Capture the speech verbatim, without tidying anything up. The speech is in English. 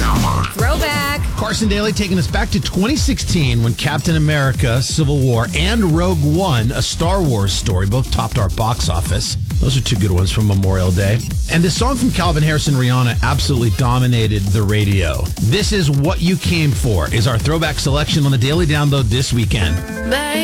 Throwback. Carson Daly taking us back to twenty sixteen when Captain America, Civil War, and Rogue One, a Star Wars story, both topped our box office. Those are two good ones from Memorial Day. And this song from Calvin Harris and Rihanna absolutely dominated the radio. This is What You Came For, is our throwback selection on the Daily Download this weekend. Baby.